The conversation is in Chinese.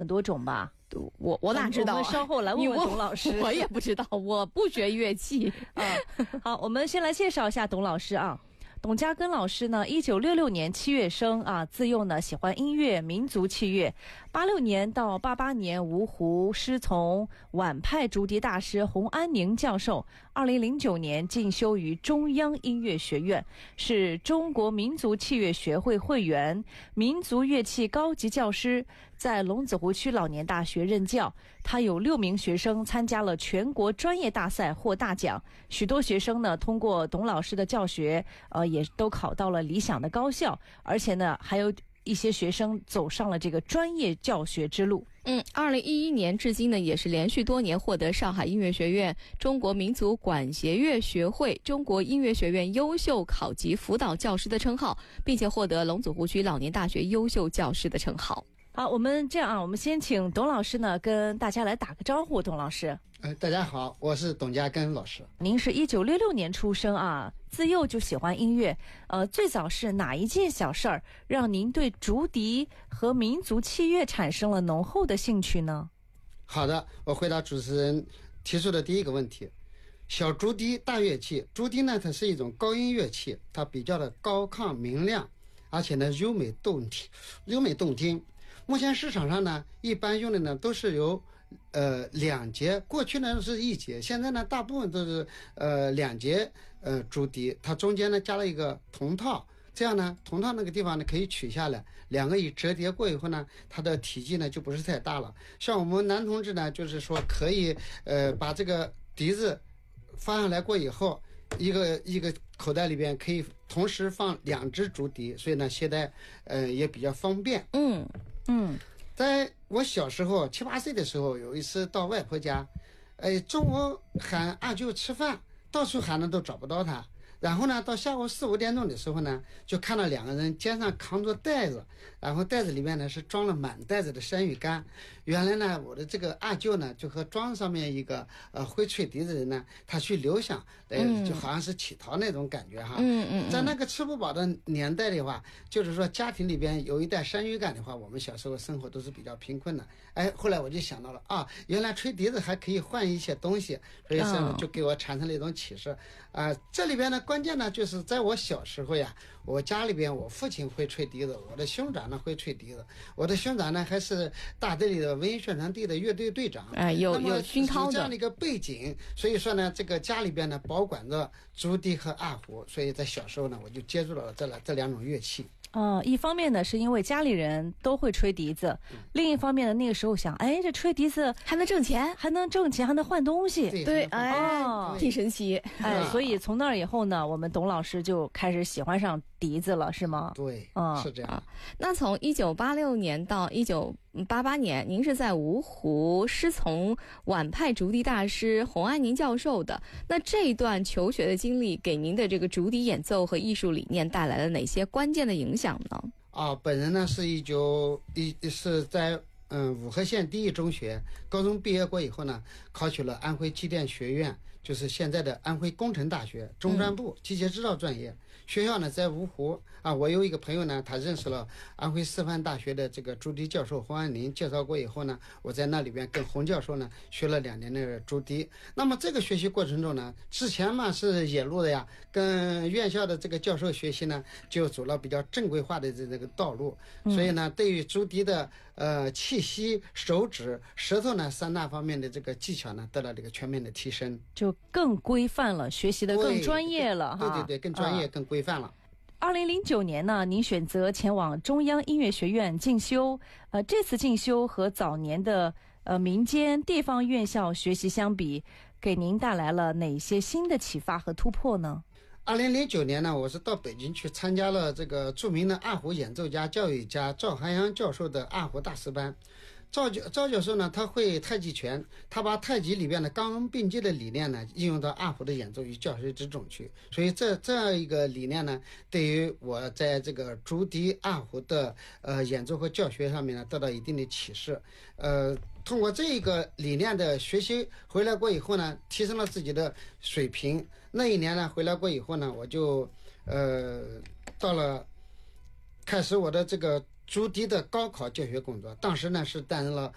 多种吧？ 我哪知道、啊？ 我们稍后来问问董老师。 我也不知道，我不学乐器啊。好，我们先来介绍一下董老师啊。董家根老师呢，1966年7月生啊，自幼呢喜欢音乐、民族器乐。86年到88年，芜湖师从晚派竹笛大师洪安宁教授。2009年进修于中央音乐学院，是中国民族器乐学会会员、民族乐器高级教师，在龙子湖区老年大学任教。他有6名学生参加了全国专业大赛获大奖，许多学生呢通过董老师的教学，也都考到了理想的高校，而且呢还有一些学生走上了这个专业教学之路。 2011年至今呢，也是连续多年获得上海音乐学院、中国民族管弦乐学会、中国音乐学院优秀考级辅导教师的称号，并且获得龙子湖区老年大学优秀教师的称号。 好，我们这样啊，我们先请董老师呢跟大家来打个招呼。董老师， 大家好，我是董家根老师。 您是1966年出生啊，自幼就喜欢音乐。最早是哪一件小事儿让您对竹笛和民族器乐产生了浓厚的兴趣呢？ 好的，我回答主持人提出的第一个问题。小竹笛大乐器，竹笛呢它是一种高音乐器，它比较的高亢明亮，而且呢优美动听。目前市场上呢，一般用的呢都是由2节，过去呢是1节，现在呢大部分都是2节竹笛，它中间呢加了一个铜套，这样呢铜套那个地方呢可以取下来，2个一折叠过以后呢，它的体积呢就不是太大了。像我们男同志呢，就是说可以把这个笛子放上来过以后，一个口袋里边可以同时放2只竹笛，所以呢携带也比较方便。在我小时候7、8岁的时候，有一次到外婆家，中午喊阿舅吃饭，到处喊的都找不到他。然后呢，到下午4、5点钟的时候呢，就看到2个人肩上扛着袋子，然后袋子里面呢是装了满袋子的山芋干。原来呢，我的这个阿舅呢，就和庄上面一个会吹笛子的人呢，他去留想，就好像是乞讨那种感觉哈。在那个吃不饱的年代的话，就是说家庭里边有一袋山芋干的话，我们小时候生活都是比较贫困的。后来我就想到了啊，原来吹笛子还可以换一些东西，所以说就给我产生了一种启示。这里边呢。关键呢，就是在我小时候呀，我家里边我父亲会吹笛子，我的兄长呢会吹笛子，我的兄长呢还是大队里的文艺宣传队的乐队队长， 有熏陶的这样的一个背景，所以说呢，这个家里边呢保管着竹笛和二胡，所以在小时候呢我就接触了这2种乐器。 一方面呢是因为家里人都会吹笛子，另一方面呢那个时候想，这吹笛子还能挣钱， 还能换东西， 对，挺神奇。 所以从那儿以后呢，我们董老师就开始喜欢上笛子了，是吗？ 对，是这样。 那从1986年到1988年，您是在芜湖师从晚派竹笛大师洪安宁教授的。那这一段求学的经历，给您的这个竹笛演奏和艺术理念带来了哪些关键的影响呢？ 本人呢是在武河县第一中学高中毕业过以后呢，考取了安徽机电学院，就是现在的安徽工程大学中专部机械制造专业。学校呢在芜湖我有一个朋友呢，他认识了安徽师范大学的这个竹笛教授洪安宁，介绍过以后呢，我在那里边跟洪教授呢学了2年的竹笛。那么这个学习过程中呢，之前嘛是野路的呀，跟院校的这个教授学习呢，就走了比较正规化的这个道路，所以呢，对于竹笛的气息、手指、舌头呢3大方面的这个技巧呢，得到这个全面的提升， 就更规范了，学习的更专业了哈。 对，更专业、更规范了。 2009年呢，您选择前往中央音乐学院进修。这次进修和早年的民间地方院校学习相比，给您带来了哪些新的启发和突破呢 ？2009年呢，我是到北京去参加了这个著名的二胡演奏家、教育家赵寒阳教授的二胡大师班。赵教授呢，他会太极拳，他把太极里边的刚柔并济的理念呢，应用到二胡的演奏与教学之中去。所以这样一个理念呢，对于我在这个竹笛、二胡的演奏和教学上面呢，得到一定的启示。通过这个理念的学习回来过以后呢，提升了自己的水平。那一年呢，回来过以后呢，我就到了开始我的这个竹笛的高考教学工作，当时呢是担任了